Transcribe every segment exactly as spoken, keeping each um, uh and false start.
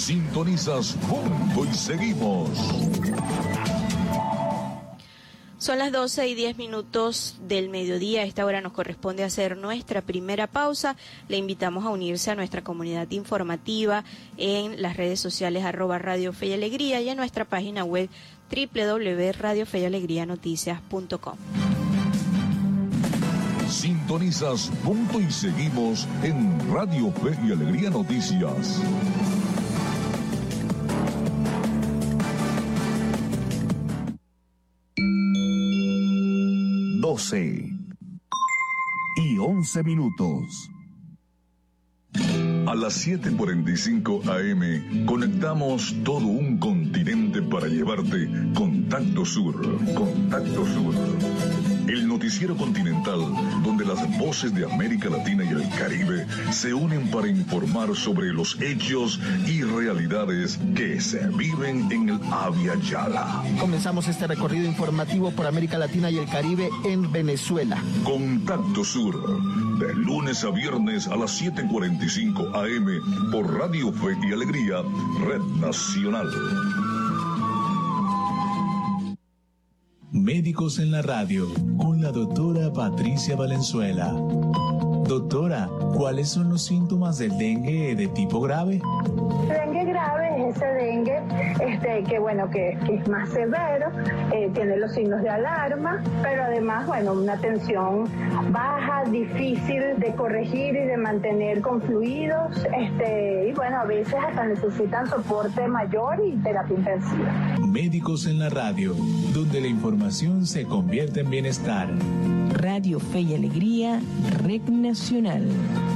Sintonizas Punto y Seguimos. Son las doce y diez minutos del mediodía. A esta hora nos corresponde hacer nuestra primera pausa. Le invitamos a unirse a nuestra comunidad informativa en las redes sociales arroba Radio Fe y Alegría y en nuestra página web doble u doble u doble u punto radio fe y alegría noticias punto com. Sintonizas Punto y Seguimos en Radio Fe y Alegría Noticias. doce y once minutos. A las siete cuarenta y cinco A M conectamos todo un continente para llevarte Contacto Sur. Contacto Sur. El noticiero continental donde las voces de América Latina y el Caribe se unen para informar sobre los hechos y realidades que se viven en el Abya Yala. Comenzamos este recorrido informativo por América Latina y el Caribe en Venezuela. Contacto Sur, de lunes a viernes a las siete cuarenta y cinco A M por Radio Fe y Alegría, Red Nacional. Médicos en la Radio, con la doctora Patricia Valenzuela. Doctora, ¿cuáles son los síntomas del dengue de tipo grave? Dengue grave es ese dengue este, que, bueno, que, que es más severo, eh, tiene los signos de alarma, pero además, bueno, una tensión baja, difícil de corregir y de mantener con fluidos, este, y bueno, a veces hasta necesitan soporte mayor y terapia intensiva. Médicos en la Radio, donde la información se convierte en bienestar. Radio Fe y Alegría, Red Nacional.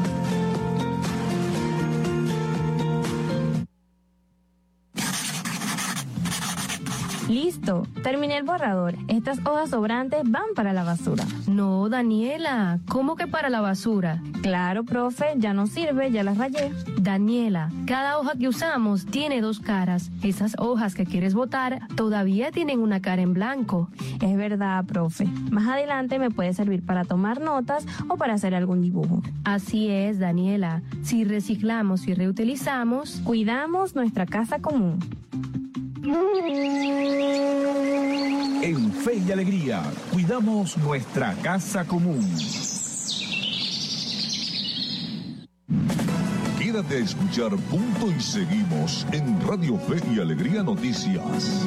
Listo, terminé el borrador. Estas hojas sobrantes van para la basura. No, Daniela, ¿cómo que para la basura? Claro, profe, ya no sirve, ya las rayé. Daniela, cada hoja que usamos tiene dos caras. Esas hojas que quieres botar todavía tienen una cara en blanco. Es verdad, profe. Más adelante me puede servir para tomar notas o para hacer algún dibujo. Así es, Daniela. Si reciclamos y reutilizamos, cuidamos nuestra casa común. En Fe y Alegría, cuidamos nuestra casa común. Quédate a escuchar Punto y Seguimos en Radio Fe y Alegría Noticias.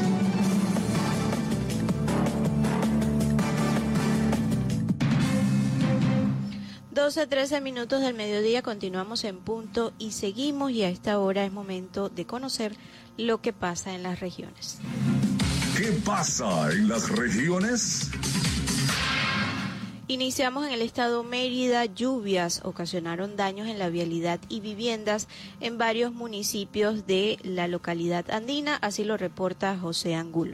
doce, trece minutos del mediodía, continuamos en Punto y Seguimos, y a esta hora es momento de conocer lo que pasa en las regiones. ¿Qué pasa en las regiones? Iniciamos en el estado Mérida. Lluvias ocasionaron daños en la vialidad y viviendas en varios municipios de la localidad andina, así lo reporta José Angulo.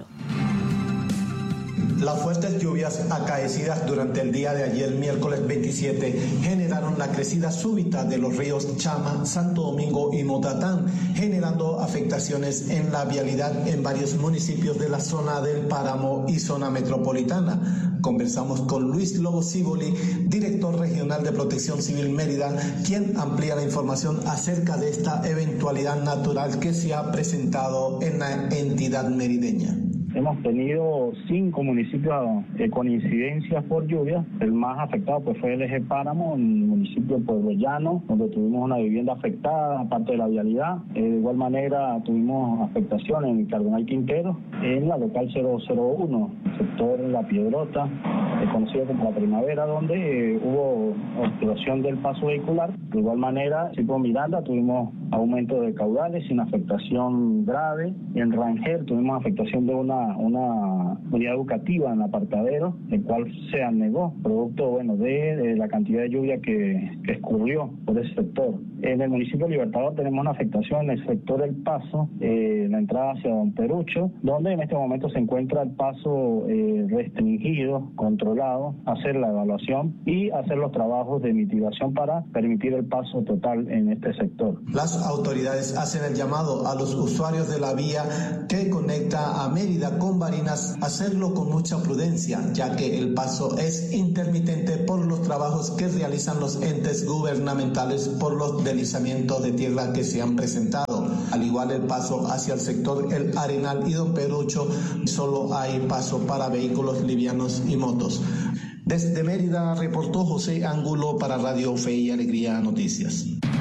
Las fuertes lluvias acaecidas durante el día de ayer, miércoles veintisiete, generaron la crecida súbita de los ríos Chama, Santo Domingo y Motatán, generando afectaciones en la vialidad en varios municipios de la zona del Páramo y zona metropolitana. Conversamos con Luis Lobo Ciboli, director regional de Protección Civil Mérida, quien amplía la información acerca de esta eventualidad natural que se ha presentado en la entidad merideña. Hemos tenido cinco municipios eh, con incidencias por lluvia. El más afectado pues fue el eje Páramo, en el municipio de Pueblo Llano, donde tuvimos una vivienda afectada, aparte de la vialidad. Eh, de igual manera tuvimos afectación en el Cardenal Quintero, en la local cero cero uno, sector La Piedrota, eh, conocido como La Primavera, donde eh, hubo obstrucción del paso vehicular. De igual manera, en Cipo Miranda tuvimos aumento de caudales sin afectación grave. En Rangel tuvimos afectación de una una unidad educativa en Apartadero, el cual se anegó, producto bueno de, de la cantidad de lluvia que, que escurrió por ese sector. En el municipio de Libertador tenemos una afectación en el sector del Paso, eh, la entrada hacia Don Perucho, donde en este momento se encuentra el paso eh, restringido, controlado, hacer la evaluación y hacer los trabajos de mitigación para permitir el paso total en este sector. Las autoridades hacen el llamado a los usuarios de la vía que conecta a Mérida con Barinas hacerlo con mucha prudencia, ya que el paso es intermitente por los trabajos que realizan los entes gubernamentales por los deslizamientos de tierra que se han presentado. Al igual el paso hacia el sector El Arenal y Don Pedrucho, solo hay paso para vehículos livianos y motos. Desde Mérida reportó José Ángulo para Radio Fe y Alegría Noticias.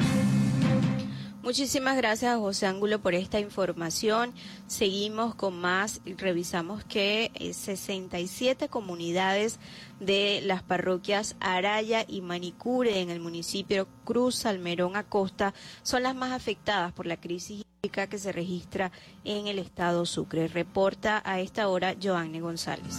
Muchísimas gracias a José Ángulo por esta información. Seguimos con más y revisamos que sesenta y siete comunidades de las parroquias Araya y Manicure en el municipio Cruz Salmerón Acosta son las más afectadas por la crisis hídrica que se registra en el estado Sucre. Reporta a esta hora Joanne González.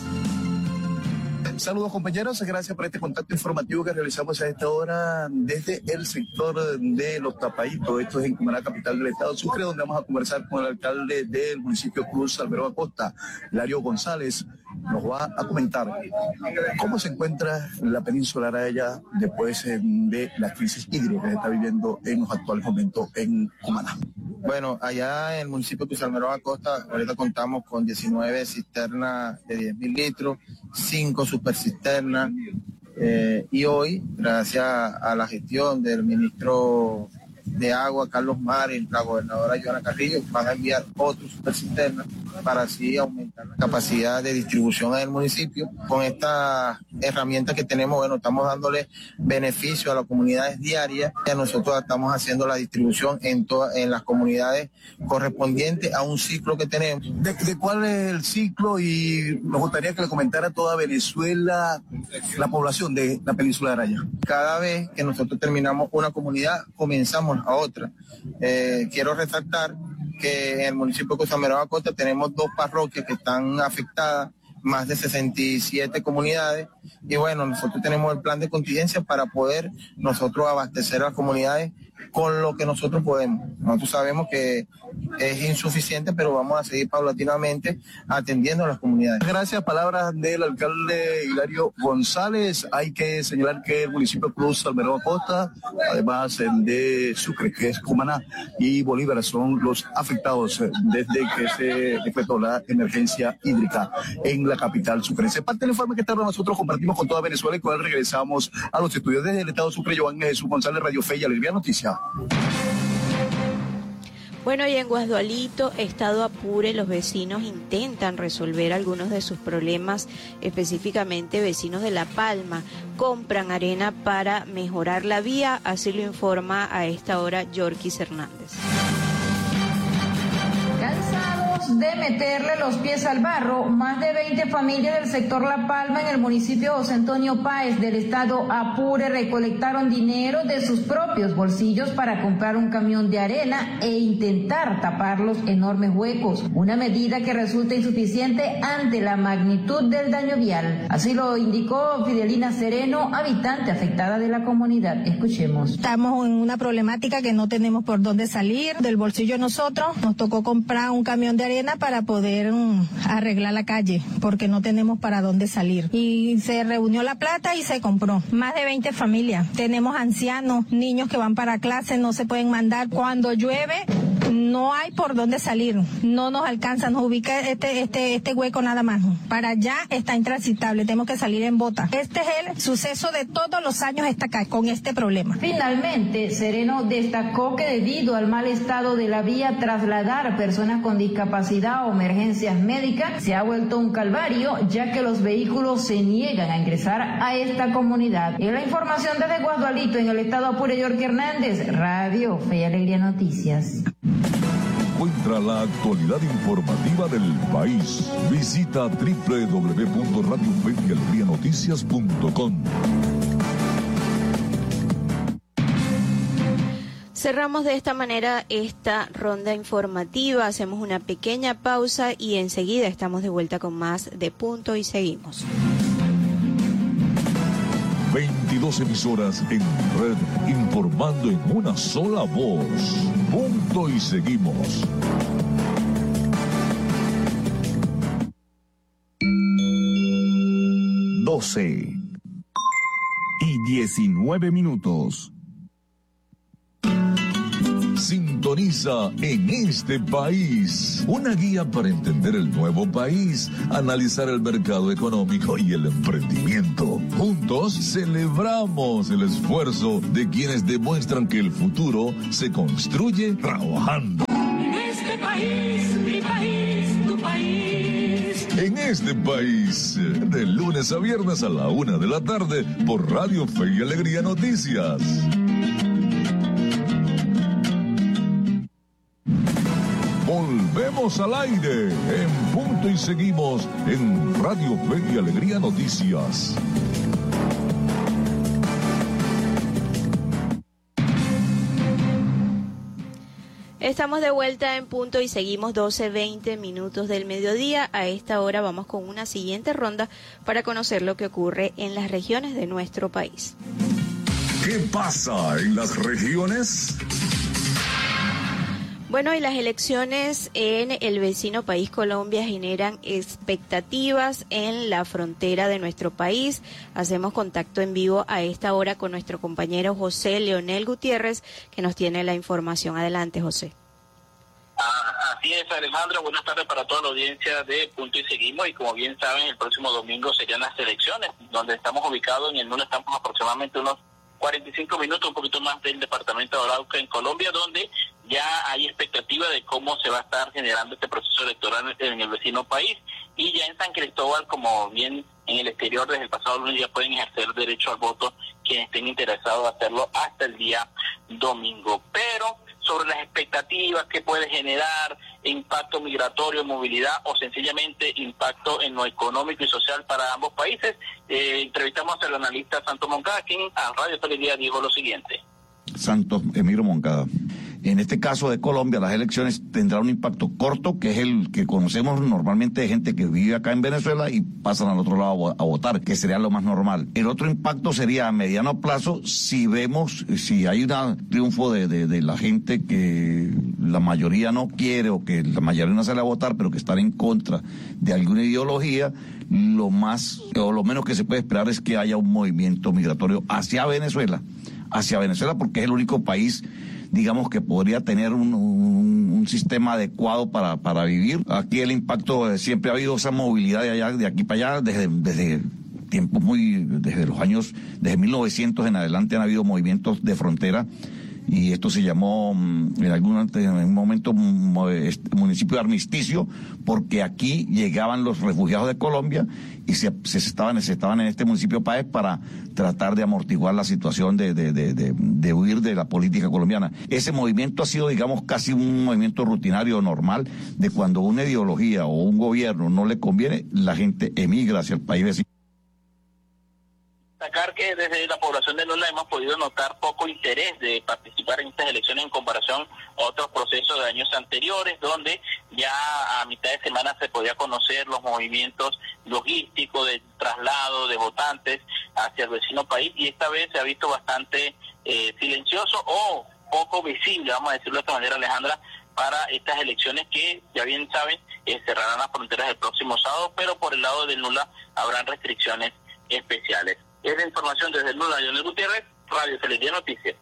Saludos compañeros, gracias por este contacto informativo que realizamos a esta hora desde el sector de Los Tapaitos. Esto es en Cumaná, capital del estado Sucre, donde vamos a conversar con el alcalde del municipio Cruz Salmerón Acosta, Hilario González. Nos va a comentar cómo se encuentra la península Araya después de la crisis hídrica que se está viviendo en los actuales momentos en Cumaná. Bueno, allá en el municipio de Cruz Salmerón Acosta, ahorita contamos con diecinueve cisternas de diez mil litros, cinco supercisternas, eh, y hoy, gracias a la gestión del ministro de Agua, Carlos Marín, la gobernadora Joana Carrillo, van a enviar otros supercisternas para así aumentar la capacidad de distribución en el municipio. Con esta herramienta que tenemos, bueno, estamos dándole beneficio a las comunidades diarias. Nosotros estamos haciendo la distribución en todas en las comunidades correspondientes a un ciclo que tenemos. ¿De, de cuál es el ciclo? Y nos gustaría que le comentara a toda Venezuela la población de la península de Araya. Cada vez que nosotros terminamos una comunidad, comenzamos a otra. Eh, quiero resaltar que en el municipio de Cruz Salmerón Acosta tenemos dos parroquias que están afectadas, más de sesenta y siete comunidades, y bueno, nosotros tenemos el plan de contingencia para poder nosotros abastecer a las comunidades con lo que nosotros podemos. Nosotros sabemos que es insuficiente, pero vamos a seguir paulatinamente atendiendo a las comunidades. Gracias, palabras del alcalde Hilario González. Hay que señalar que el municipio Cruz Salmerón Acosta, además de Sucre, que es Cumaná, y Bolívar son los afectados desde que se decretó la emergencia hídrica en la capital sucrense. Parte del informe que tarde nosotros compartimos con toda Venezuela y con él regresamos a los estudios desde el estado Sucre. Joan Jesús González, Radio Fe y Alegría Noticias. Bueno, y en Guasdualito, estado Apure, los vecinos intentan resolver algunos de sus problemas, específicamente vecinos de La Palma. Compran arena para mejorar la vía, así lo informa a esta hora Yorkis Hernández. De meterle los pies al barro, más de veinte familias del sector La Palma en el municipio José Antonio Páez del estado Apure recolectaron dinero de sus propios bolsillos para comprar un camión de arena e intentar tapar los enormes huecos, una medida que resulta insuficiente ante la magnitud del daño vial. Así lo indicó Fidelina Sereno, habitante afectada de la comunidad. Escuchemos. Estamos en una problemática que no tenemos por dónde salir. Del bolsillo de nosotros nos tocó comprar un camión de arena para poder um, arreglar la calle, porque no tenemos para dónde salir. Y se reunió la plata y se compró. Más de veinte familias. Tenemos ancianos, niños que van para clase, no se pueden mandar. Cuando llueve, no hay por dónde salir. No nos alcanza, nos ubica este, este, este hueco nada más. Para allá está intransitable, tenemos que salir en bota. Este es el suceso de todos los años esta calle, con este problema. Finalmente, Sereno destacó que debido al mal estado de la vía, trasladar a personas con discapacidad o emergencias médicas se ha vuelto un calvario, ya que los vehículos se niegan a ingresar a esta comunidad. En la información desde Guasdualito, en el estado Apure, York Hernández, Radio Fe y Alegría Noticias. Encuentra la actualidad informativa del país. Visita doble u doble u doble u punto radio fe y alegría noticias punto com. Cerramos de esta manera esta ronda informativa, hacemos una pequeña pausa y enseguida estamos de vuelta con más de Punto y Seguimos. veintidós emisoras en red informando en una sola voz. Punto y Seguimos. doce y diecinueve minutos. Sintoniza En este País, una guía para entender el nuevo país, analizar el mercado económico y el emprendimiento. Juntos celebramos el esfuerzo de quienes demuestran que el futuro se construye trabajando. Este país, mi país, tu país. En este país, de lunes a viernes a la una de la tarde, por Radio Fe y Alegría Noticias. Volvemos al aire en punto y seguimos en Radio Fe y Alegría Noticias. Estamos de vuelta en punto y seguimos doce veinte minutos del mediodía. A esta hora vamos con una siguiente ronda para conocer lo que ocurre en las regiones de nuestro país. ¿Qué pasa en las regiones? Bueno, y las elecciones en el vecino país Colombia generan expectativas en la frontera de nuestro país. Hacemos contacto en vivo a esta hora con nuestro compañero José Leonel Gutiérrez, que nos tiene la información. Adelante, José. Ah, así es, Alejandra. Buenas tardes para toda la audiencia de Punto y Seguimos. Y como bien saben, el próximo domingo serían las elecciones, donde estamos ubicados en el Nula. Estamos aproximadamente unos cuarenta y cinco minutos, un poquito más del departamento de Arauca, en Colombia, donde ya hay expectativa de cómo se va a estar generando este proceso electoral en el vecino país. Y ya en San Cristóbal, como bien en el exterior, desde el pasado lunes ya pueden ejercer derecho al voto quienes estén interesados en hacerlo hasta el día domingo. Pero sobre las expectativas que puede generar, impacto migratorio, movilidad o sencillamente impacto en lo económico y social para ambos países, eh, entrevistamos al analista Santos Moncada, quien a Radio Televisión dijo lo siguiente. Santos Emilio Moncada. En este caso de Colombia, las elecciones tendrán un impacto corto, que es el que conocemos normalmente de gente que vive acá en Venezuela y pasan al otro lado a votar, que sería lo más normal. El otro impacto sería a mediano plazo si vemos, si hay un triunfo de, de, de la gente que la mayoría no quiere o que la mayoría no sale a votar, pero que están en contra de alguna ideología. Lo más o lo menos que se puede esperar es que haya un movimiento migratorio hacia Venezuela, hacia Venezuela porque es el único país, digamos, que podría tener un, un, un sistema adecuado para, para vivir. Aquí el impacto, eh, siempre ha habido esa movilidad de allá, de aquí para allá, desde, desde tiempos muy, desde los años, desde mil novecientos en adelante han habido movimientos de frontera. Y esto se llamó en algún en un momento municipio de armisticio, porque aquí llegaban los refugiados de Colombia y se, se, estaban, se estaban en este municipio Páez para tratar de amortiguar la situación de, de, de, de, de huir de la política colombiana. Ese movimiento ha sido, digamos, casi un movimiento rutinario normal de cuando una ideología o un gobierno no le conviene, la gente emigra hacia el país vecino. Destacar que desde la población de Nula hemos podido notar poco interés de participar en estas elecciones en comparación a otros procesos de años anteriores, donde ya a mitad de semana se podía conocer los movimientos logísticos de traslado de votantes hacia el vecino país, y esta vez se ha visto bastante eh, silencioso o poco visible, vamos a decirlo de esta manera, Alejandra, para estas elecciones que, ya bien saben, eh, cerrarán las fronteras el próximo sábado, pero por el lado del Nula habrán restricciones especiales. Es la información desde el Nula, Leonel Gutiérrez, Radio Televisión Noticias.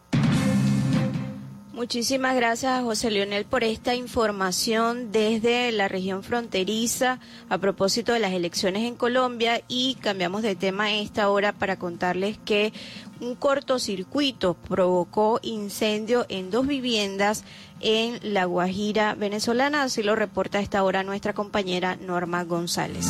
Muchísimas gracias, José Leonel, por esta información desde la región fronteriza a propósito de las elecciones en Colombia. Y cambiamos de tema a esta hora para contarles que un cortocircuito provocó incendio en dos viviendas en La Guajira venezolana. Así lo reporta a esta hora nuestra compañera Norma González.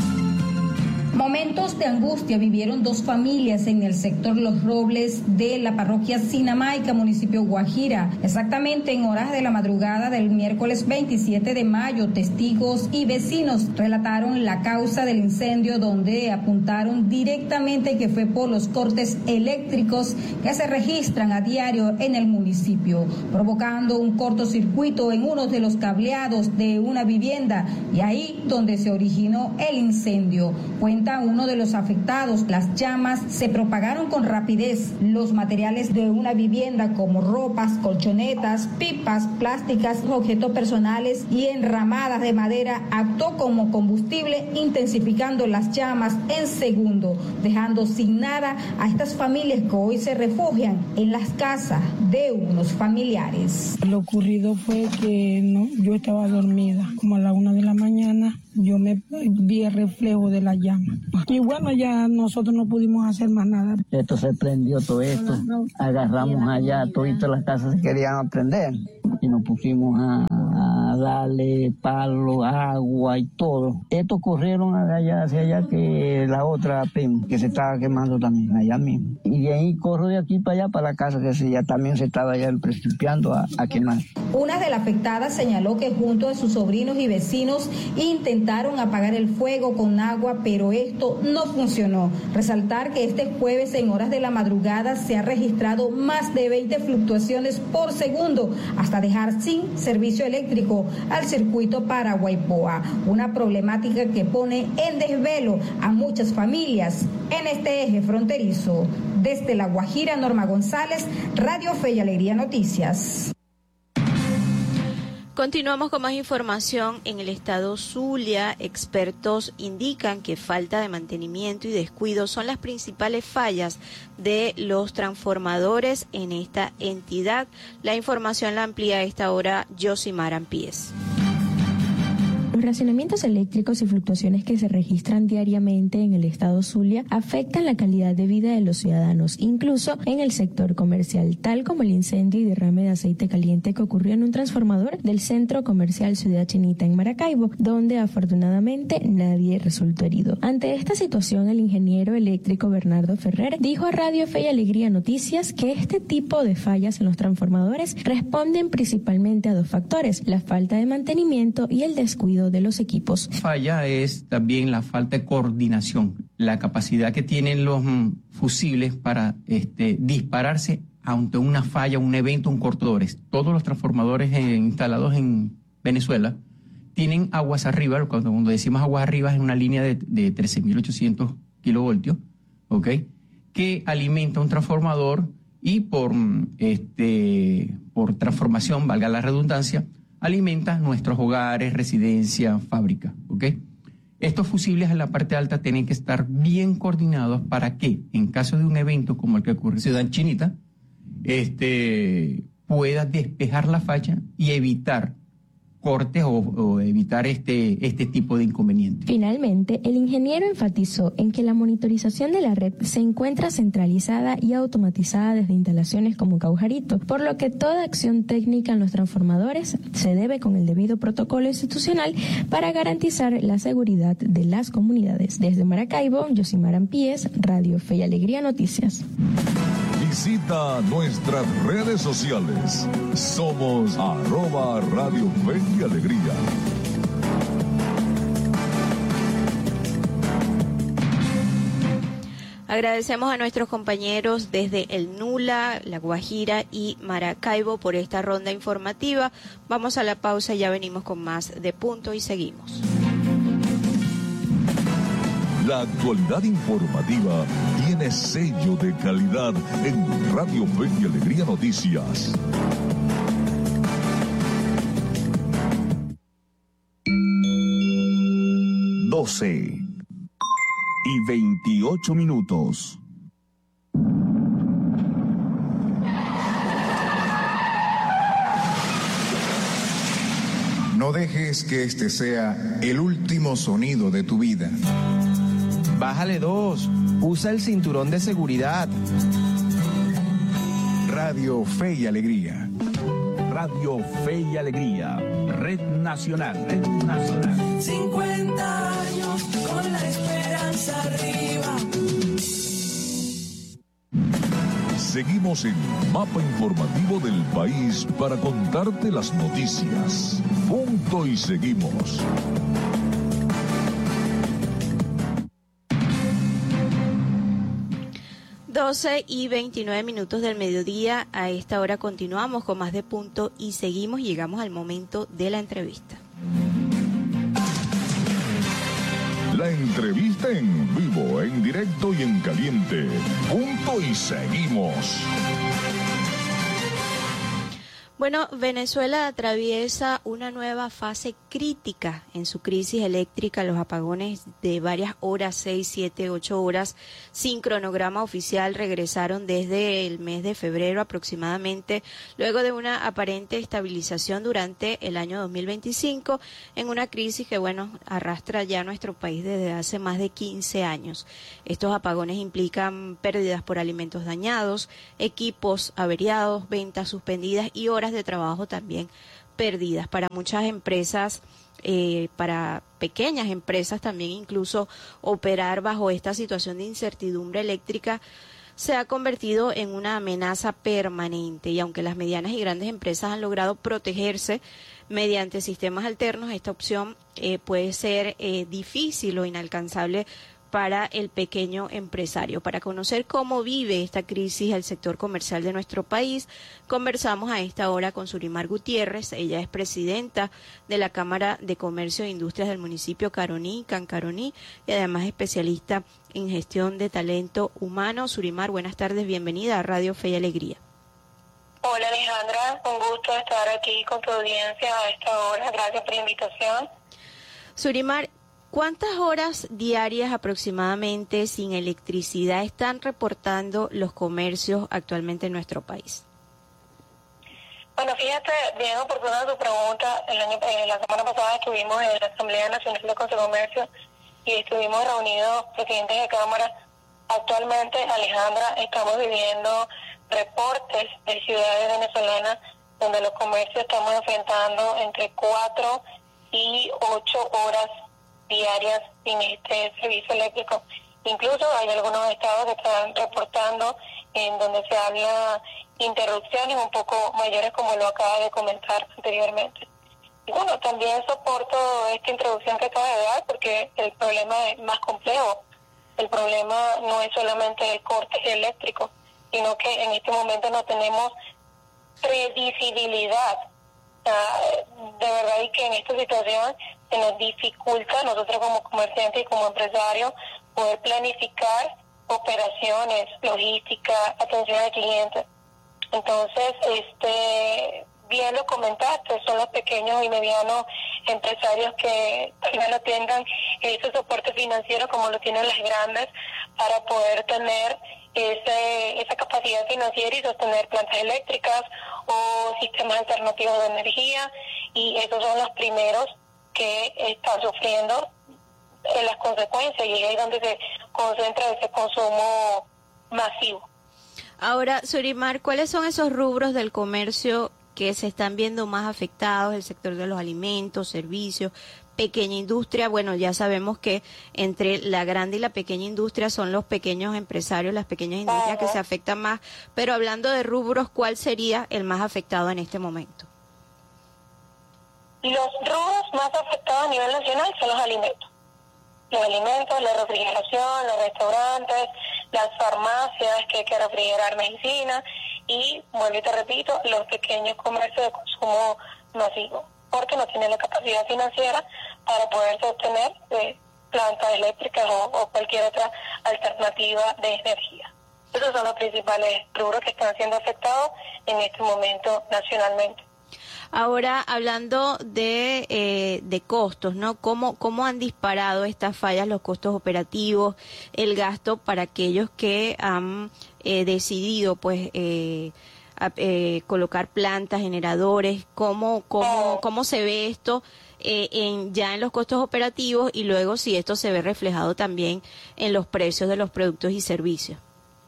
Momentos de angustia vivieron dos familias en el sector Los Robles de la parroquia Sinamaica, municipio Guajira. Exactamente en horas de la madrugada del miércoles veintisiete de mayo, testigos y vecinos relataron la causa del incendio, donde apuntaron directamente que fue por los cortes eléctricos que se registran a diario en el municipio, provocando un cortocircuito en uno de los cableados de una vivienda, y ahí donde se originó el incendio. Cuenta uno de los afectados, las llamas se propagaron con rapidez. Los materiales de una vivienda como ropas, colchonetas, pipas plásticas, objetos personales y enramadas de madera actuó como combustible, intensificando las llamas en segundo, dejando sin nada a estas familias que hoy se refugian en las casas de unos familiares. Lo ocurrido fue que no, yo estaba dormida, como a la una de la mañana, yo me vi el reflejo de la llama. Y bueno, ya nosotros no pudimos hacer más nada. Esto se prendió todo esto, agarramos allá, todas las casas se querían prender y nos pusimos a, a darle palo, agua y todo. Estos corrieron allá hacia allá que la otra P E M, que se estaba quemando también allá mismo. Y de ahí corro de aquí para allá, para la casa, que se, ya también se estaba ya principiando a, a quemar. Una de las afectadas señaló que junto a sus sobrinos y vecinos intentaron apagar el fuego con agua, pero esto no funcionó. Resaltar que este jueves en horas de la madrugada se ha registrado más de veinte fluctuaciones por segundo, hasta dejar sin servicio eléctrico al circuito Paraguay-Boa, una problemática que pone en desvelo a muchas familias en este eje fronterizo. Desde La Guajira, Norma González, Radio Fe y Alegría Noticias. Continuamos con más información. En el estado Zulia, expertos indican que falta de mantenimiento y descuido son las principales fallas de los transformadores en esta entidad. La información la amplía a esta hora Yosimar Ampíes. Los racionamientos eléctricos y fluctuaciones que se registran diariamente en el estado Zulia afectan la calidad de vida de los ciudadanos, incluso en el sector comercial, tal como el incendio y derrame de aceite caliente que ocurrió en un transformador del centro comercial Ciudad Chinita en Maracaibo, donde afortunadamente nadie resultó herido. Ante esta situación, el ingeniero eléctrico Bernardo Ferrer dijo a Radio Fe y Alegría Noticias que este tipo de fallas en los transformadores responden principalmente a dos factores: la falta de mantenimiento y el descuido de los equipos. Falla es también la falta de coordinación, la capacidad que tienen los mm, fusibles para este, dispararse ante una falla, un evento, un cortadores. Todos los transformadores eh, instalados en Venezuela tienen aguas arriba. Cuando, cuando decimos aguas arriba es una línea de, de trece mil ochocientos kilovoltios, ¿ok?, que alimenta un transformador y por, este, por transformación, valga la redundancia, alimenta nuestros hogares, residencias, fábricas, ¿ok? Estos fusibles en la parte alta tienen que estar bien coordinados para que, en caso de un evento como el que ocurre en Ciudad Chinita, este, pueda despejar la falla y evitar cortes o, o evitar este, este tipo de inconvenientes. Finalmente, el ingeniero enfatizó en que la monitorización de la red se encuentra centralizada y automatizada desde instalaciones como Caujarito, por lo que toda acción técnica en los transformadores se debe con el debido protocolo institucional para garantizar la seguridad de las comunidades. Desde Maracaibo, Yosimar Ampíes, Radio Fe y Alegría Noticias. Visita nuestras redes sociales. Somos arroba Radio Fe y Alegría. Agradecemos a nuestros compañeros desde el Nula, La Guajira y Maracaibo por esta ronda informativa. Vamos a la pausa y ya venimos con más de Punto y seguimos. La actualidad informativa tiene sello de calidad en Radio Fe y Alegría Noticias. doce y veintiocho minutos. No dejes que este sea el último sonido de tu vida. Bájale dos. Usa el cinturón de seguridad. Radio Fe y Alegría. Radio Fe y Alegría. Red Nacional. Red Nacional. cincuenta años con la esperanza arriba. Seguimos en Mapa Informativo del País para contarte las noticias. Punto y seguimos. doce y veintinueve minutos del mediodía. A esta hora continuamos con más de Punto y seguimos. Llegamos al momento de la entrevista. La entrevista en vivo, en directo y en caliente. Punto y seguimos. Bueno, Venezuela atraviesa una nueva fase crítica en su crisis eléctrica. Los apagones de varias horas, seis, siete, ocho horas, sin cronograma oficial, regresaron desde el mes de febrero aproximadamente, luego de una aparente estabilización durante el año dos mil veinticinco, en una crisis que, bueno, arrastra ya nuestro país desde hace más de quince años. Estos apagones implican pérdidas por alimentos dañados, equipos averiados, ventas suspendidas y horas de trabajo también pérdidas para muchas empresas, eh, para pequeñas empresas también, incluso operar bajo esta situación de incertidumbre eléctrica se ha convertido en una amenaza permanente, y aunque las medianas y grandes empresas han logrado protegerse mediante sistemas alternos, esta opción eh, puede ser eh, difícil o inalcanzable para el pequeño empresario. Para conocer cómo vive esta crisis el sector comercial de nuestro país, conversamos a esta hora con Surimar Gutiérrez. Ella es presidenta de la Cámara de Comercio e Industrias del municipio Caroní, Cancaroní, y además especialista en gestión de talento humano. Surimar, buenas tardes, bienvenida a Radio Fe y Alegría. Hola Alejandra, un gusto estar aquí con tu audiencia a esta hora. Gracias por la invitación. Surimar, ¿cuántas horas diarias aproximadamente sin electricidad están reportando los comercios actualmente en nuestro país? Bueno, fíjate, bien oportuna tu pregunta. El año, eh, la semana pasada estuvimos en la Asamblea Nacional de Comercio y estuvimos reunidos presidentes de Cámara. Actualmente, Alejandra, estamos viviendo reportes de ciudades venezolanas donde los comercios estamos enfrentando entre cuatro y ocho horas diarias sin este servicio eléctrico. Incluso hay algunos estados que están reportando en donde se habla interrupciones un poco mayores, como lo acaba de comentar anteriormente. Y bueno, también soporto esta introducción que acaba de dar porque el problema es más complejo. El problema no es solamente el corte eléctrico, sino que en este momento no tenemos previsibilidad. Uh, de verdad y que en esta situación se nos dificulta, nosotros como comerciantes y como empresarios, poder planificar operaciones, logística, atención al cliente. Entonces, este bien lo comentaste, son los pequeños y medianos empresarios que también no tengan ese soporte financiero como lo tienen las grandes para poder tener ese, esa capacidad financiera y sostener plantas eléctricas o sistemas alternativos de energía, y esos son los primeros que están sufriendo en las consecuencias, y es ahí donde se concentra ese consumo masivo. Ahora, Surimar, ¿cuáles son esos rubros del comercio que se están viendo más afectados? El sector de los alimentos, servicios, pequeña industria. Bueno, ya sabemos que entre la grande y la pequeña industria son los pequeños empresarios, las pequeñas industrias uh-huh. que se afectan más, pero hablando de rubros, ¿cuál sería el más afectado en este momento? Los rubros más afectados a nivel nacional son los alimentos. Los alimentos, la refrigeración, los restaurantes, las farmacias que hay que refrigerar medicina y, vuelvo y te repito, los pequeños comercios de consumo masivo, porque no tienen la capacidad financiera para poder sostener eh, plantas eléctricas o, o cualquier otra alternativa de energía. Esos son los principales rubros que están siendo afectados en este momento nacionalmente. Ahora, hablando de eh, de costos, ¿no? ¿Cómo, ¿Cómo han disparado estas fallas los costos operativos, el gasto para aquellos que han eh, decidido, pues, eh, a, eh, colocar plantas, generadores? ¿Cómo, cómo, cómo se ve esto eh, en ya en los costos operativos y luego si esto se ve reflejado también en los precios de los productos y servicios?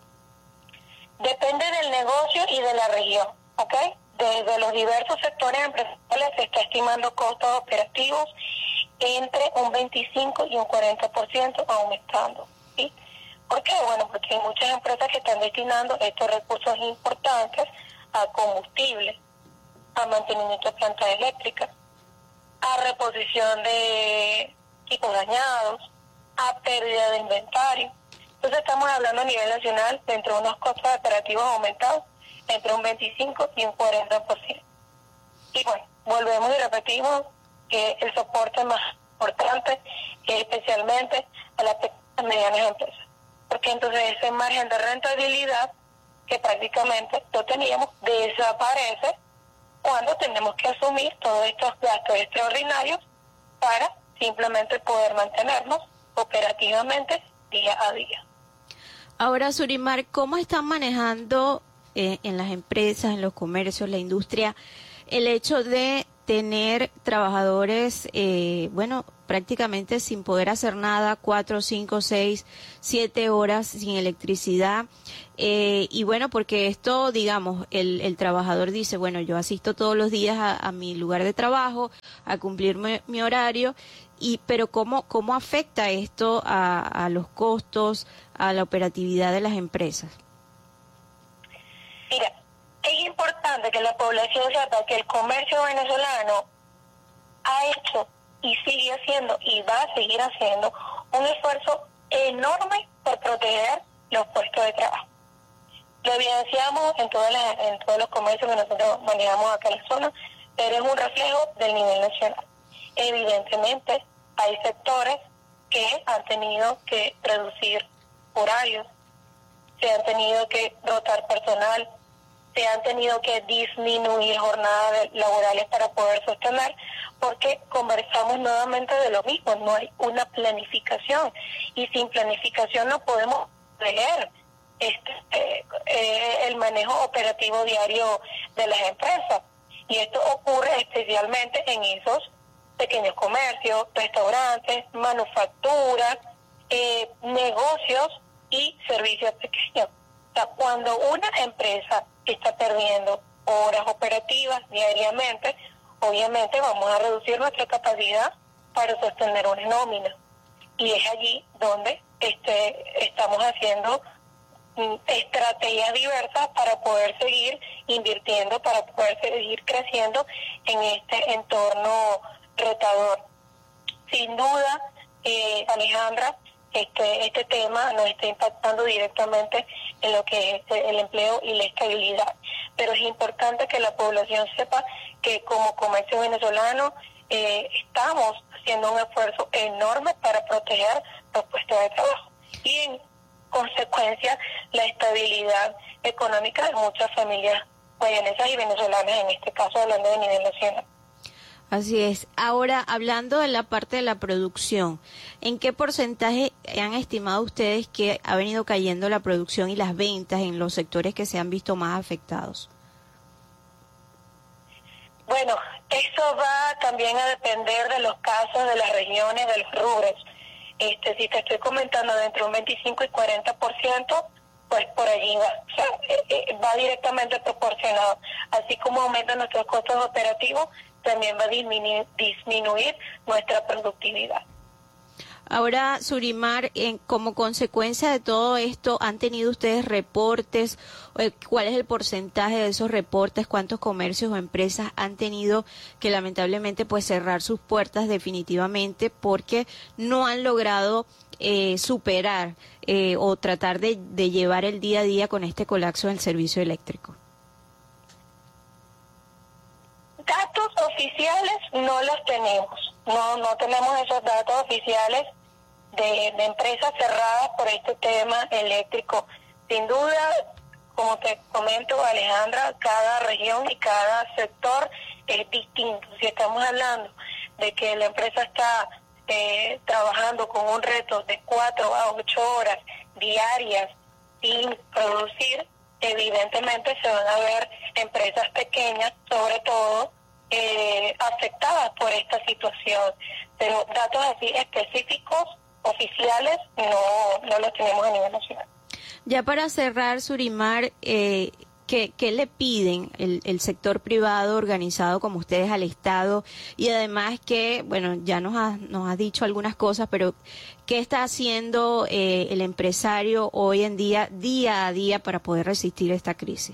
Depende del negocio y de la región, ¿ok? Desde los diversos sectores empresariales se está estimando costos operativos entre un veinticinco y un cuarenta por ciento aumentando. ¿Sí? ¿Por qué? Bueno, porque hay muchas empresas que están destinando estos recursos importantes a combustible, a mantenimiento de plantas eléctricas, a reposición de equipos dañados, a pérdida de inventario. Entonces estamos hablando a nivel nacional de entre unos costos operativos aumentados entre un veinticinco y un cuarenta por ciento. Y bueno, volvemos y repetimos que el soporte más importante es especialmente a las pequeñas y medianas empresas, porque entonces ese margen de rentabilidad que prácticamente lo teníamos desaparece cuando tenemos que asumir todos estos gastos extraordinarios para simplemente poder mantenernos operativamente día a día. Ahora, Surimar, ¿cómo están manejando Eh, en las empresas, en los comercios, la industria, el hecho de tener trabajadores, eh, bueno, prácticamente sin poder hacer nada, cuatro, cinco, seis, siete horas sin electricidad. Eh, y bueno, porque esto, digamos, el, el trabajador dice, bueno, yo asisto todos los días a, a mi lugar de trabajo, a cumplir mi, mi horario, y pero ¿cómo, cómo afecta esto a, a los costos, a la operatividad de las empresas? Mira, es importante que la población sepa que el comercio venezolano ha hecho y sigue haciendo y va a seguir haciendo un esfuerzo enorme por proteger los puestos de trabajo. Lo evidenciamos en, todas las, en todos los comercios que nosotros manejamos acá en la zona, pero es un reflejo del nivel nacional. Evidentemente, hay sectores que han tenido que reducir horarios, se han tenido que rotar personal, se han tenido que disminuir jornadas laborales para poder sostener, porque conversamos nuevamente de lo mismo, no hay una planificación, y sin planificación no podemos leer este, eh, eh, el manejo operativo diario de las empresas, y esto ocurre especialmente en esos pequeños comercios, restaurantes, manufacturas, eh, negocios y servicios pequeños. O sea, cuando una empresa está perdiendo horas operativas diariamente, obviamente vamos a reducir nuestra capacidad para sostener una nómina. Y es allí donde este, estamos haciendo mm, estrategias diversas para poder seguir invirtiendo, para poder seguir creciendo en este entorno retador. Sin duda, eh, Alejandra, este este tema nos está impactando directamente en lo que es el empleo y la estabilidad. Pero es importante que la población sepa que como comercio venezolano eh, estamos haciendo un esfuerzo enorme para proteger los puestos de trabajo y en consecuencia la estabilidad económica de muchas familias guayanesas y venezolanas, en este caso hablando de nivel nacional. Así es. Ahora, hablando de la parte de la producción, ¿en qué porcentaje han estimado ustedes que ha venido cayendo la producción y las ventas en los sectores que se han visto más afectados? Bueno, eso va también a depender de los casos, de las regiones, de los rubros. Este, si te estoy comentando de entre un veinticinco y cuarenta por ciento, pues por allí va. O sea, eh, va directamente proporcionado. Así como aumentan nuestros costos operativos, también va a disminuir, disminuir nuestra productividad. Ahora, Surimar, en, como consecuencia de todo esto, ¿han tenido ustedes reportes? ¿Cuál es el porcentaje de esos reportes? ¿Cuántos comercios o empresas han tenido que lamentablemente pues cerrar sus puertas definitivamente porque no han logrado eh, superar eh, o tratar de, de llevar el día a día con este colapso del servicio eléctrico? Datos oficiales no los tenemos, no no tenemos esos datos oficiales de, de empresas cerradas por este tema eléctrico. Sin duda, como te comento, Alejandra, cada región y cada sector es distinto. Si estamos hablando de que la empresa está eh, trabajando con un reto de cuatro a ocho horas diarias sin producir, evidentemente se van a ver empresas pequeñas, sobre todo, Eh, afectadas por esta situación, pero datos así específicos, oficiales, no, no los tenemos a nivel nacional. Ya para cerrar, Surimar, eh, ¿qué, qué le piden el, el sector privado organizado como ustedes al Estado? Y además que, bueno, ya nos ha, nos ha dicho algunas cosas, pero ¿qué está haciendo eh, el empresario hoy en día, día a día, para poder resistir esta crisis?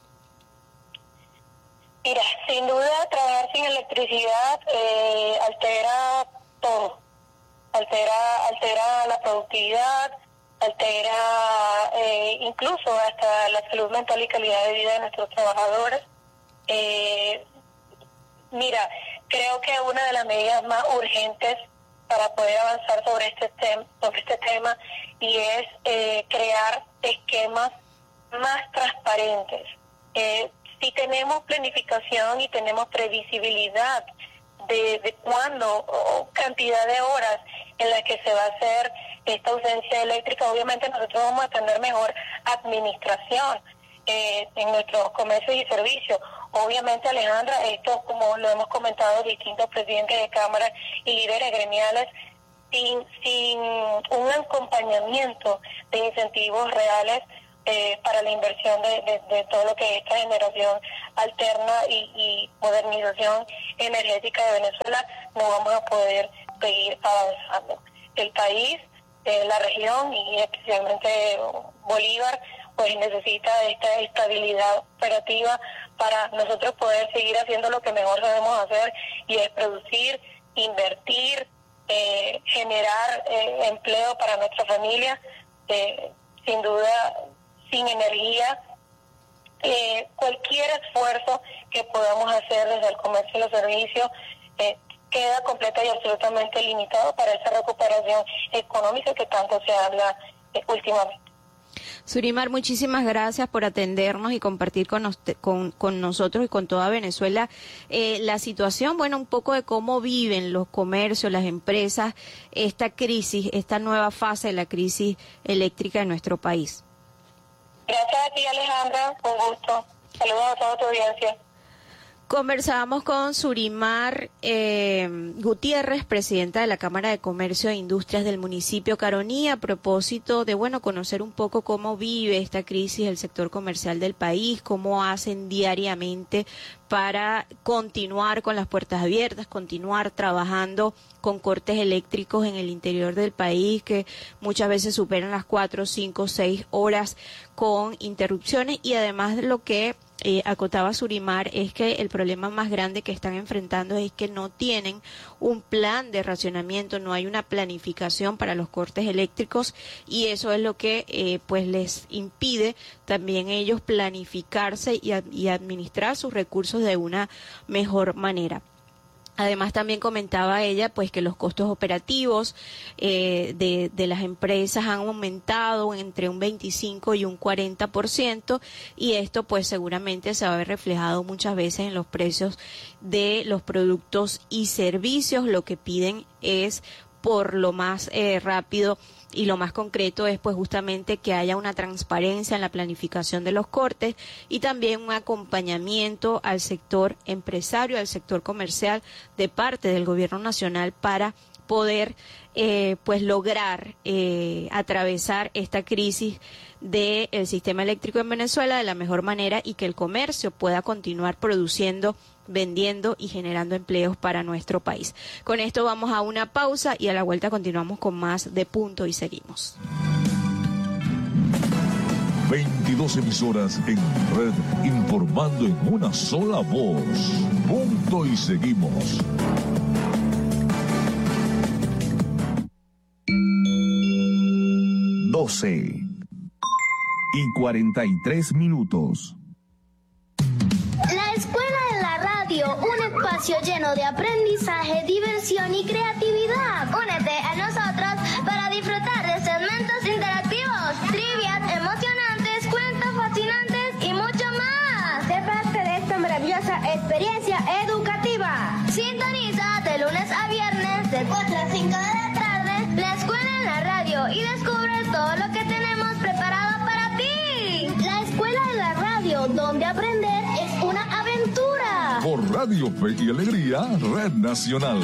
Mira, sin duda trabajar sin electricidad eh, altera todo, altera altera la productividad, altera eh, incluso hasta la salud mental y calidad de vida de nuestros trabajadores. Eh, mira, creo que una de las medidas más urgentes para poder avanzar sobre este tema, sobre este tema y es eh, crear esquemas más transparentes. Eh, Si tenemos planificación y tenemos previsibilidad de, de cuándo o cantidad de horas en las que se va a hacer esta ausencia eléctrica, obviamente nosotros vamos a tener mejor administración eh, en nuestros comercios y servicios. Obviamente, Alejandra, esto, como lo hemos comentado distintos presidentes de cámaras y líderes gremiales, sin, sin un acompañamiento de incentivos reales eh, para la inversión de, de, de todo lo que es esta generación alterna y, y modernización energética de Venezuela, no vamos a poder seguir avanzando. El país, eh, la región y especialmente Bolívar, pues necesita esta estabilidad operativa para nosotros poder seguir haciendo lo que mejor sabemos hacer, y es producir, invertir, eh, generar eh, empleo para nuestra familia. Eh, sin duda, sin energía, eh, cualquier esfuerzo que podamos hacer desde el comercio y los servicios eh, queda completa y absolutamente limitado para esa recuperación económica que tanto se habla eh, últimamente. Surimar, muchísimas gracias por atendernos y compartir con, nos, con, con nosotros y con toda Venezuela eh, la situación, bueno, un poco de cómo viven los comercios, las empresas, esta crisis, esta nueva fase de la crisis eléctrica en nuestro país. Gracias a ti, Alejandra, un gusto. Saludos a toda tu audiencia. Conversábamos con Surimar eh, Gutiérrez, presidenta de la Cámara de Comercio e Industrias del municipio Caroní, a propósito de, bueno, conocer un poco cómo vive esta crisis el sector comercial del país, cómo hacen diariamente para continuar con las puertas abiertas, continuar trabajando con cortes eléctricos en el interior del país que muchas veces superan las cuatro, cinco, seis horas con interrupciones, y además de lo que Eh, acotaba Surimar es que el problema más grande que están enfrentando es que no tienen un plan de racionamiento, no hay una planificación para los cortes eléctricos, y eso es lo que eh, pues les impide también ellos planificarse y, ad- y administrar sus recursos de una mejor manera. Además, también comentaba ella pues que los costos operativos eh, de, de las empresas han aumentado entre un veinticinco y un cuarenta por ciento, y esto pues seguramente se va a ver reflejado muchas veces en los precios de los productos y servicios. Lo que piden es por lo más eh, rápido y lo más concreto es pues justamente que haya una transparencia en la planificación de los cortes y también un acompañamiento al sector empresario, al sector comercial de parte del gobierno nacional para poder eh, pues lograr eh, atravesar esta crisis del sistema eléctrico en Venezuela de la mejor manera y que el comercio pueda continuar produciendo, vendiendo y generando empleos para nuestro país. Con esto vamos a una pausa y a la vuelta continuamos con más de Punto y Seguimos. veintidós emisoras en red informando en una sola voz. Punto y Seguimos. doce y cuarenta y tres minutos. La Escuela de la Radio, un espacio lleno de aprendizaje, diversión y creatividad. Únete a nosotros para disfrutar de segmentos interactivos, trivias emocionantes, cuentos fascinantes y mucho más. Sé parte de esta maravillosa experiencia educativa. Sintoniza de lunes a viernes de cuatro a cinco de la tarde la Escuela en la Radio y descubre todo lo que tenemos preparado para ti. La Escuela de la Radio, donde aprender es una aventura. Por Radio Fe y Alegría, Red Nacional.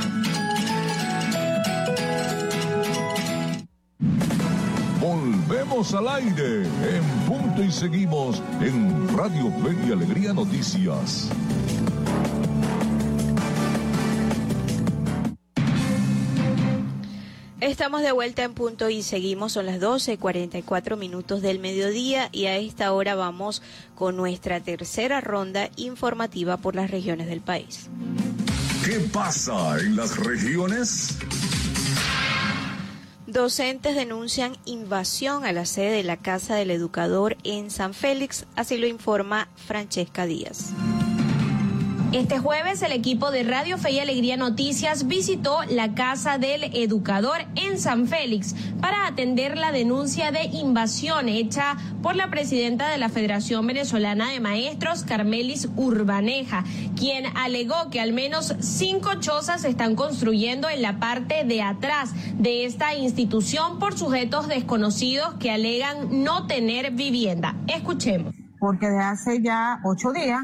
Volvemos al aire en Punto y Seguimos en Radio Fe y Alegría Noticias. Estamos de vuelta en Punto y Seguimos, son las doce y cuarenta y cuatro minutos del mediodía y a esta hora vamos con nuestra tercera ronda informativa por las regiones del país. ¿Qué pasa en las regiones? Docentes denuncian invasión a la sede de la Casa del Educador en San Félix, así lo informa Francesca Díaz. Este jueves el equipo de Radio Fe y Alegría Noticias visitó la Casa del Educador en San Félix para atender la denuncia de invasión hecha por la presidenta de la Federación Venezolana de Maestros, Carmelis Urbaneja, quien alegó que al menos cinco chozas se están construyendo en la parte de atrás de esta institución por sujetos desconocidos que alegan no tener vivienda. Escuchemos. Porque de hace ya ocho días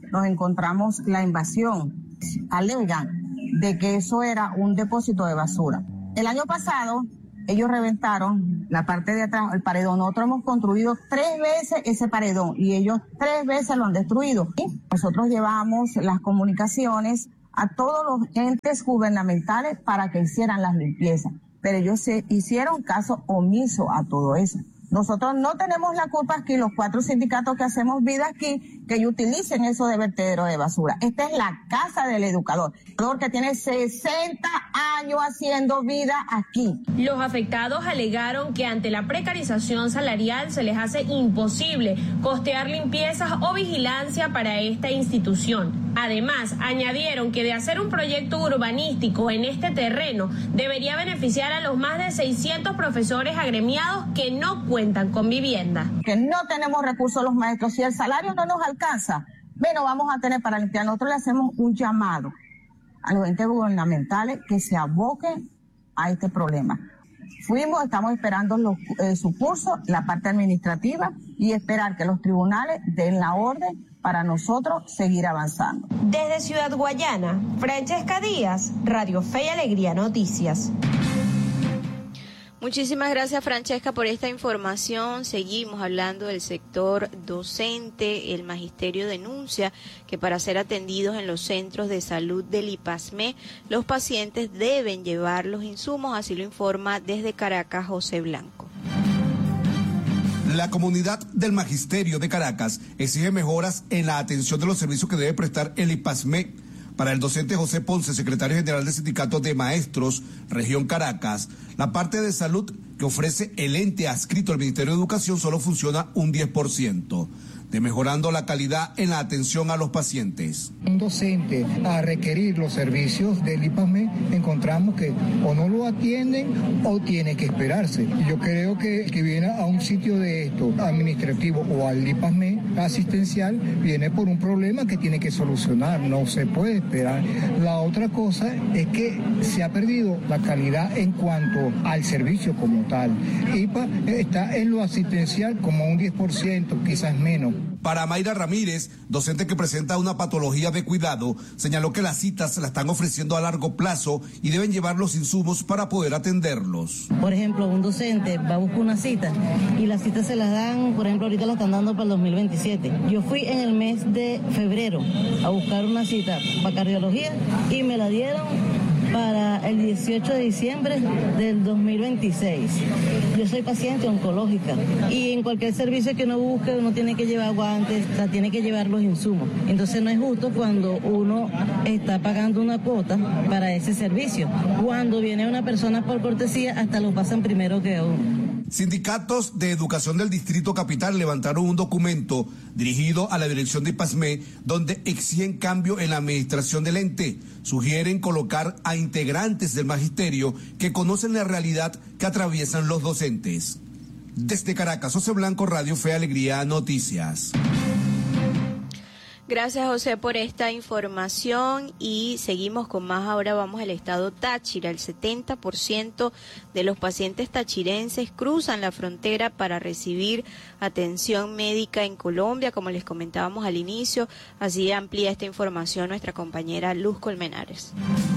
nos encontramos la invasión. Alegan de que eso era un depósito de basura. El año pasado ellos reventaron la parte de atrás, el paredón. Nosotros hemos construido tres veces ese paredón y ellos tres veces lo han destruido. Nosotros llevamos las comunicaciones a todos los entes gubernamentales para que hicieran las limpiezas, pero ellos se hicieron caso omiso a todo eso. Nosotros no tenemos la culpa aquí, los cuatro sindicatos que hacemos vida aquí, que ellos utilicen eso de vertedero de basura. Esta es la casa del educador, que tiene sesenta años haciendo vida aquí. Los afectados alegaron que ante la precarización salarial se les hace imposible costear limpiezas o vigilancia para esta institución. Además, añadieron que de hacer un proyecto urbanístico en este terreno debería beneficiar a los más de seiscientos profesores agremiados que no cuentan con vivienda. Que no tenemos recursos los maestros, si el salario no nos alcanza, bueno, vamos a tener para limpiar. Nosotros le hacemos un llamado a los entes gubernamentales que se aboquen a este problema. Fuimos, estamos esperando los, eh, su curso, la parte administrativa, y esperar que los tribunales den la orden para nosotros seguir avanzando. Desde Ciudad Guayana, Francesca Díaz, Radio Fe y Alegría Noticias. Muchísimas gracias, Francesca, por esta información. Seguimos hablando del sector docente. El magisterio denuncia que para ser atendidos en los centros de salud del IPASME, los pacientes deben llevar los insumos, así lo informa desde Caracas José Blanco. La comunidad del magisterio de Caracas exige mejoras en la atención de los servicios que debe prestar el IPASME. Para el docente José Ponce, secretario general del Sindicato de Maestros, Región Caracas, la parte de salud que ofrece el ente adscrito al Ministerio de Educación solo funciona un diez por ciento. De mejorando la calidad en la atención a los pacientes. Un docente a requerir los servicios del IPASME, encontramos que o no lo atienden o tiene que esperarse. Yo creo que que viene a un sitio de esto administrativo o al IPASME asistencial viene por un problema que tiene que solucionar, no se puede esperar. La otra cosa es que se ha perdido la calidad en cuanto al servicio como tal. I P A está en lo asistencial como un diez por ciento, quizás menos. Para Mayra Ramírez, docente que presenta una patología de cuidado, señaló que las citas se las están ofreciendo a largo plazo y deben llevar los insumos para poder atenderlos. Por ejemplo, un docente va a buscar una cita y las citas se las dan, por ejemplo, ahorita las están dando para el dos mil veintisiete. Yo fui en el mes de febrero a buscar una cita para cardiología y me la dieron para el dieciocho de diciembre del dos mil veintiséis. Yo soy paciente oncológica y en cualquier servicio que uno busque uno tiene que llevar guantes, o sea, tiene que llevar los insumos. Entonces no es justo cuando uno está pagando una cuota para ese servicio. Cuando viene una persona por cortesía hasta lo pasan primero que a uno. Sindicatos de Educación del Distrito Capital levantaron un documento dirigido a la dirección de IPASME donde exigen cambio en la administración del ente. Sugieren colocar a integrantes del magisterio que conocen la realidad que atraviesan los docentes. Desde Caracas, José Blanco, Radio Fe Alegría Noticias. Gracias, José, por esta información y seguimos con más. Ahora vamos al estado Táchira. El setenta por ciento de los pacientes tachirenses cruzan la frontera para recibir atención médica en Colombia, como les comentábamos al inicio. Así amplía esta información nuestra compañera Luz Colmenares.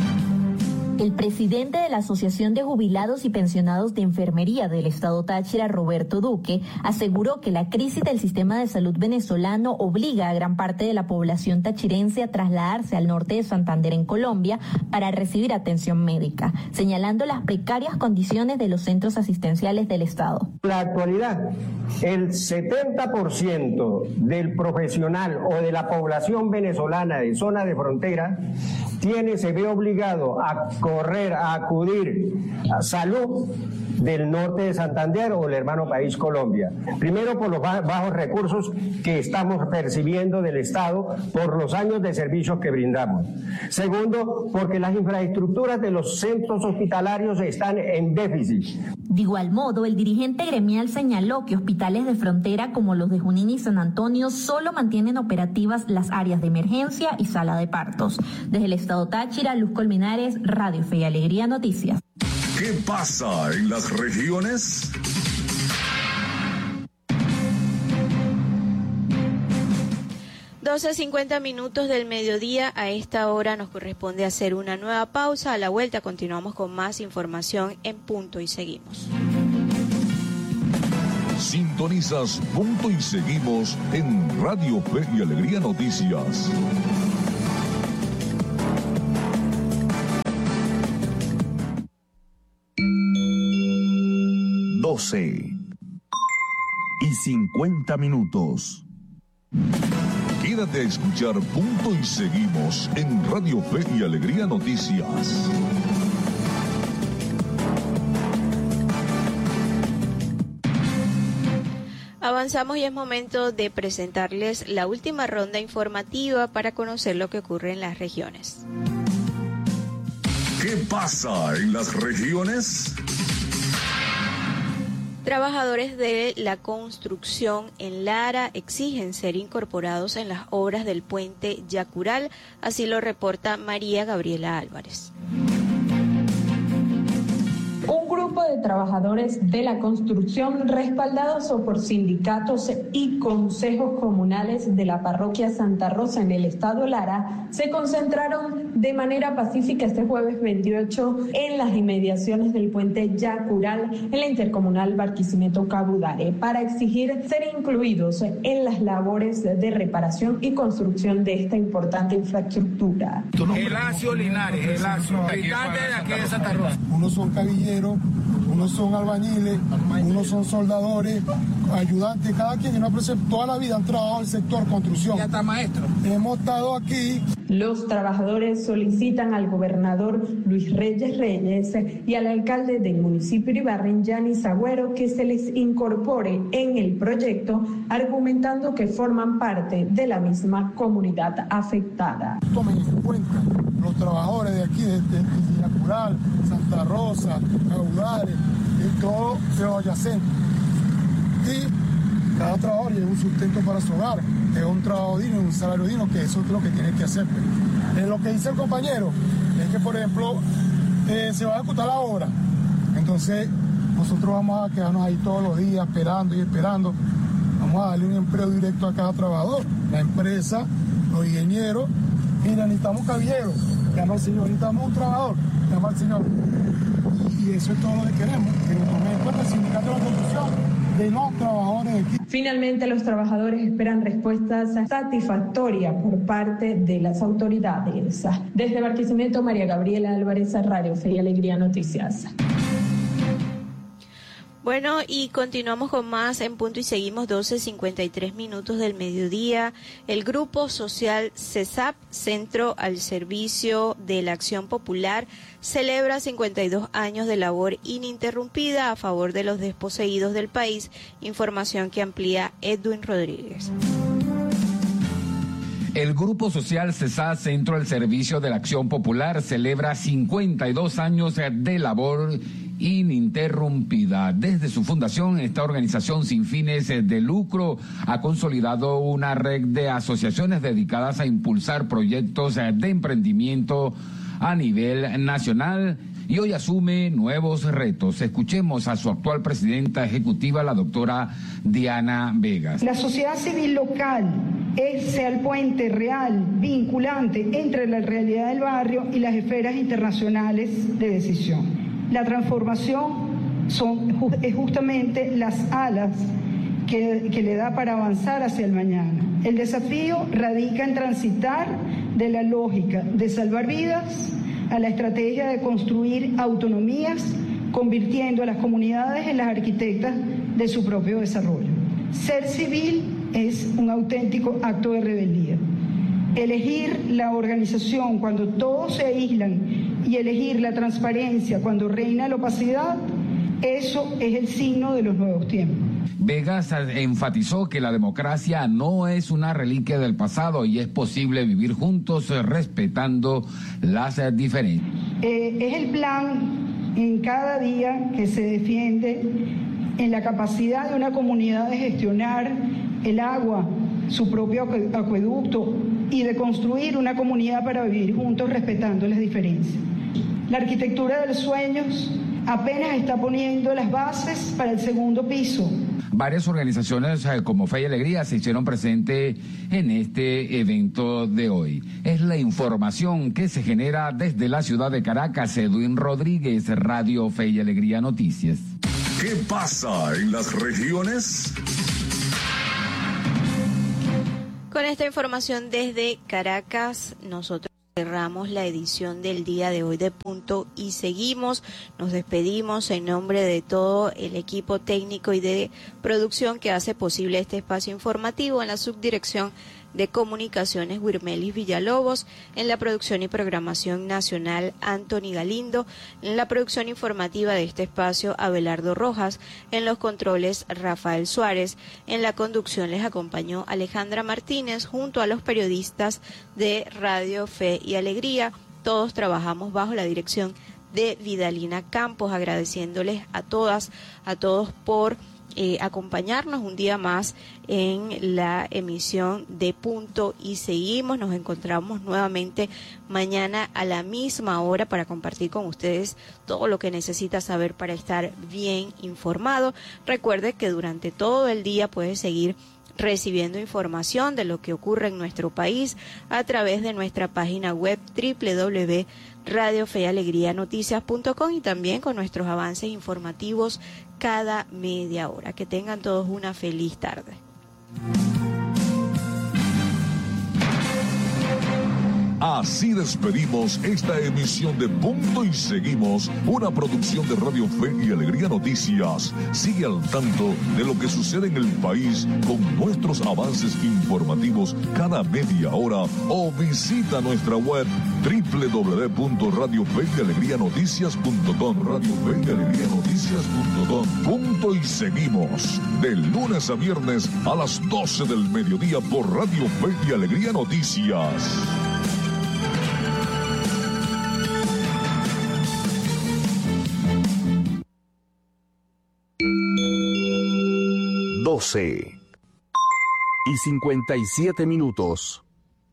El presidente de la Asociación de Jubilados y Pensionados de Enfermería del Estado Táchira, Roberto Duque, aseguró que la crisis del sistema de salud venezolano obliga a gran parte de la población tachirense a trasladarse al norte de Santander, en Colombia, para recibir atención médica, señalando las precarias condiciones de los centros asistenciales del Estado. En la actualidad, el setenta por ciento del profesional o de la población venezolana de zona de frontera tiene, se ve obligado a correr, a acudir a salud del norte de Santander o el hermano país Colombia. Primero, por los bajos recursos que estamos percibiendo del Estado por los años de servicios que brindamos. Segundo, porque las infraestructuras de los centros hospitalarios están en déficit. De igual modo, el dirigente gremial señaló que hospitales de frontera como los de Junín y San Antonio solo mantienen operativas las áreas de emergencia y sala de partos. Desde el estado Táchira, Luz Colmenares, Radio Fe y Alegría Noticias. ¿Qué pasa en las regiones? doce cincuenta minutos del mediodía. A esta hora nos corresponde hacer una nueva pausa. A la vuelta continuamos con más información en Punto y Seguimos. Sintonizas Punto y Seguimos en Radio Fe y Alegría Noticias. doce y cincuenta minutos. Quédate a escuchar Punto y Seguimos en Radio Fe y Alegría Noticias. Avanzamos y es momento de presentarles la última ronda informativa para conocer lo que ocurre en las regiones. ¿Qué pasa en las regiones? Trabajadores de la construcción en Lara exigen ser incorporados en las obras del puente Yacural, así lo reporta María Gabriela Álvarez. Un grupo de trabajadores de la construcción, respaldados por sindicatos y consejos comunales de la parroquia Santa Rosa en el estado Lara, se concentraron de manera pacífica este jueves veintiocho en las inmediaciones del puente Yacural en la intercomunal Barquisimeto-Cabudare para exigir ser incluidos en las labores de reparación y construcción de esta importante infraestructura. Elacio Linares, Elacio, habitante de aquí de Santa Rosa. Unos son cabilleros, unos son albañiles, unos son soldadores, ayudantes, cada quien, no toda la vida han trabajado en el sector construcción. Ya está maestro. Hemos estado aquí. Los trabajadores solicitan al gobernador Luis Reyes Reyes y al alcalde del municipio de Ibarren, Yanis Agüero, que se les incorpore en el proyecto, argumentando que forman parte de la misma comunidad afectada. Tomen en cuenta los trabajadores de aquí, de, de, de Yacural, Santa Rosa, Cabudare, y todo lo adyacente. Y cada trabajador lleva un sustento para su hogar, es un trabajo digno, un salario digno, que eso es lo que tiene que hacer. Eh, lo que dice el compañero es que, por ejemplo, eh, se va a ejecutar la obra, entonces nosotros vamos a quedarnos ahí todos los días esperando y esperando, vamos a darle un empleo directo a cada trabajador, la empresa, los ingenieros. Mira, necesitamos cabilleros, llama al señor, necesitamos un trabajador, llama al señor. Y eso es todo lo que queremos, que nos tome en cuenta el sindicato de la construcción de los trabajadores de aquí. Finalmente, los trabajadores esperan respuestas satisfactorias por parte de las autoridades. Desde Barquisimeto, María Gabriela Álvarez, Radio Fe y Alegría Noticias. Bueno, y continuamos con más en Punto y Seguimos, doce cincuenta y tres minutos del mediodía. El Grupo Social CESAP, Centro al Servicio de la Acción Popular, celebra cincuenta y dos años de labor ininterrumpida a favor de los desposeídos del país. Información que amplía Edwin Rodríguez. El Grupo Social CESAP, Centro al Servicio de la Acción Popular, celebra cincuenta y dos años de labor ininterrumpida. Desde su fundación, esta organización sin fines de lucro ha consolidado una red de asociaciones dedicadas a impulsar proyectos de emprendimiento a nivel nacional y hoy asume nuevos retos. Escuchemos a su actual presidenta ejecutiva, la doctora Diana Vegas. La sociedad civil local es el puente real, vinculante entre la realidad del barrio y las esferas internacionales de decisión. La transformación son, es justamente las alas que, que le da para avanzar hacia el mañana. El desafío radica en transitar de la lógica de salvar vidas a la estrategia de construir autonomías, convirtiendo a las comunidades en las arquitectas de su propio desarrollo. Ser civil es un auténtico acto de rebeldía. Elegir la organización cuando todos se aíslan y elegir la transparencia cuando reina la opacidad, eso es el signo de los nuevos tiempos. Vegas enfatizó que la democracia no es una reliquia del pasado y es posible vivir juntos respetando las diferencias. Eh, es el plan en cada día que se defiende en la capacidad de una comunidad de gestionar el agua, su propio acueducto y de construir una comunidad para vivir juntos respetando las diferencias. La arquitectura de los sueños apenas está poniendo las bases para el segundo piso. Varias organizaciones eh, como Fe y Alegría se hicieron presentes en este evento de hoy. Es la información que se genera desde la ciudad de Caracas. Edwin Rodríguez, Radio Fe y Alegría Noticias. ¿Qué pasa en las regiones? Con esta información desde Caracas, nosotros cerramos la edición del día de hoy de Punto y Seguimos. Nos despedimos en nombre de todo el equipo técnico y de producción que hace posible este espacio informativo, en la subdirección de Comunicaciones Wirmelis Villalobos, en la producción y programación nacional Anthony Galindo, en la producción informativa de este espacio Abelardo Rojas, en los controles Rafael Suárez, en la conducción les acompañó Alejandra Martínez junto a los periodistas de Radio Fe y Alegría. Todos trabajamos bajo la dirección de Vidalina Campos, agradeciéndoles a todas, a todos por Eh, acompañarnos un día más en la emisión de Punto y Seguimos. Nos encontramos nuevamente mañana a la misma hora para compartir con ustedes todo lo que necesita saber para estar bien informado. Recuerde que durante todo el día puede seguir recibiendo información de lo que ocurre en nuestro país a través de nuestra página web doble u doble u doble u punto radio fe y alegría noticias punto com y también con nuestros avances informativos cada media hora. Que tengan todos una feliz tarde. Así despedimos esta emisión de Punto y Seguimos, una producción de Radio Fe y Alegría Noticias. Sigue al tanto de lo que sucede en el país con nuestros avances informativos cada media hora o visita nuestra web doble u doble u doble u punto radio fe y alegría noticias punto com, radio fe y alegría noticias punto com. Punto y Seguimos, de lunes a viernes a las doce del mediodía por Radio Fe y Alegría Noticias. doce y cincuenta y siete minutos.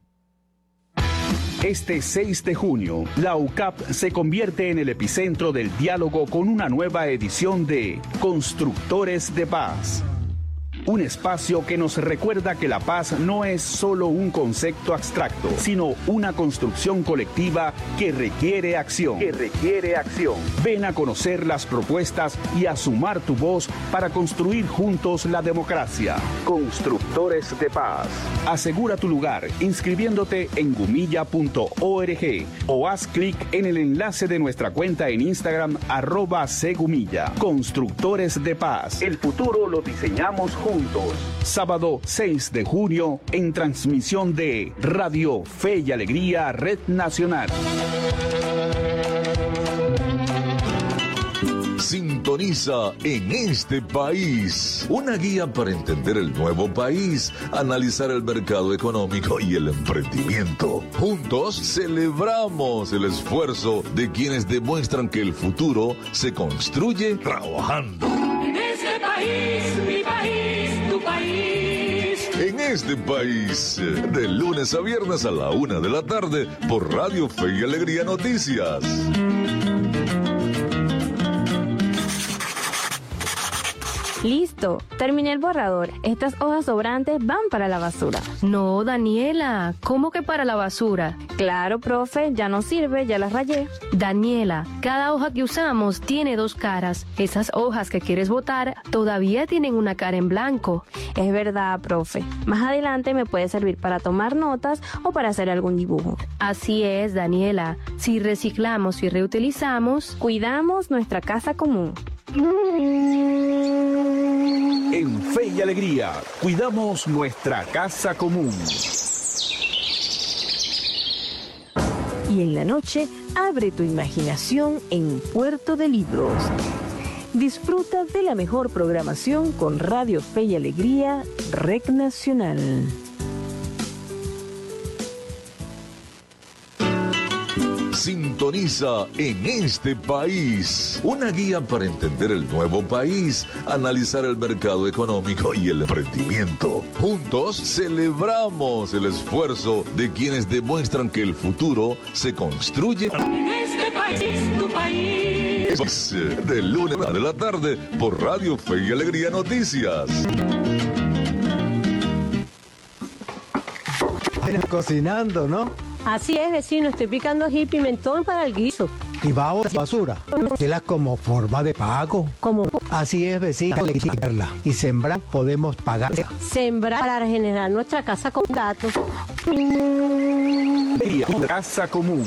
Este seis de junio, la U C A P se convierte en el epicentro del diálogo con una nueva edición de Constructores de Paz. Un espacio que nos recuerda que la paz no es solo un concepto abstracto, sino una construcción colectiva que requiere acción. Que requiere acción. Ven a conocer las propuestas y a sumar tu voz para construir juntos la democracia. Constructores de Paz. Asegura tu lugar inscribiéndote en gumilla punto org o haz clic en el enlace de nuestra cuenta en Instagram arroba segumilla. Constructores de Paz. El futuro lo diseñamos juntos. Sábado seis de junio en transmisión de Radio Fe y Alegría Red Nacional. Sintoniza En Este País, una guía para entender el nuevo país, analizar el mercado económico y el emprendimiento. Juntos celebramos el esfuerzo de quienes demuestran que el futuro se construye trabajando. En este país, mi país, tu país. En Este País, de lunes a viernes a la una de la tarde por Radio Fe y Alegría Noticias. Listo, terminé el borrador. Estas hojas sobrantes van para la basura. No, Daniela, ¿cómo que para la basura? Claro, profe, ya no sirve, ya las rayé. Daniela, cada hoja que usamos tiene dos caras. Esas hojas que quieres botar todavía tienen una cara en blanco. Es verdad, profe. Más adelante me puede servir para tomar notas o para hacer algún dibujo. Así es, Daniela. Si reciclamos y reutilizamos, cuidamos nuestra casa común. En Fe y Alegría, cuidamos nuestra casa común. Y en la noche, abre tu imaginación en Puerto de Libros. Disfruta de la mejor programación con Radio Fe y Alegría, Red Nacional. Sintoniza En Este País, una guía para entender el nuevo país, analizar el mercado económico y el emprendimiento. Juntos celebramos el esfuerzo de quienes demuestran que el futuro se construye. En este país, tu país. Es de lunes a de la tarde por Radio Fe y Alegría Noticias. Cocinando, ¿no? Así es, vecino, estoy picando ají y pimentón para el guiso. Y va a botar basura. Tela como forma de pago. ¿Cómo? Así es, vecina. Y sembrar podemos pagar. Sembrar para regenerar nuestra casa con gatos. Casa común.